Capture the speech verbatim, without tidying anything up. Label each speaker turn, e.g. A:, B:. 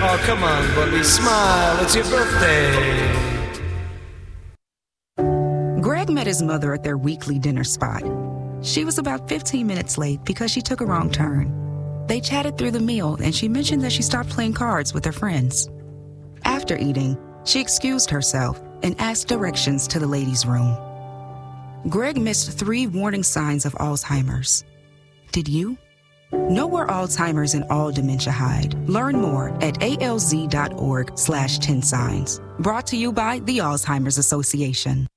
A: Oh, come on, Bubby, smile. It's your birthday.
B: Greg met his mother at their weekly dinner spot. She was about fifteen minutes late because she took a wrong turn. They chatted through the meal, and she mentioned that she stopped playing cards with her friends. After eating, she excused herself and asked directions to the ladies' room. Greg missed three warning signs of Alzheimer's. Did you? Know where Alzheimer's and all dementia hide. Learn more at alz.org slash 10 signs. Brought to you by the Alzheimer's Association.